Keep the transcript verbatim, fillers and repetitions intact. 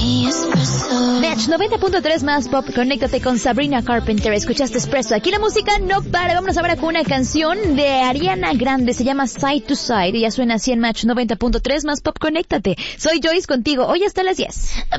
Match noventa punto tres más pop, conéctate con Sabrina Carpenter. Escuchaste Espresso. Aquí la música no para. Vámonos ahora con una canción de Ariana Grande. Se llama Side to Side. Y ya suena así en Match noventa punto tres más pop, conéctate. Soy Joyce contigo. Hoy hasta las diez.